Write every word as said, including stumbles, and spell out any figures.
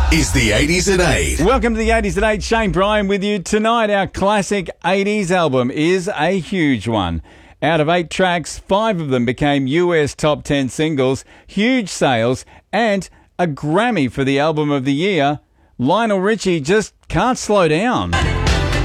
is the eighties at eight. Welcome to the eighties at eight. Shane Bryan with you. Tonight, our classic eighties album is a huge one. Out of eight tracks, five of them became U S top ten singles, huge sales, and a Grammy for the album of the year. Lionel Richie just can't slow down.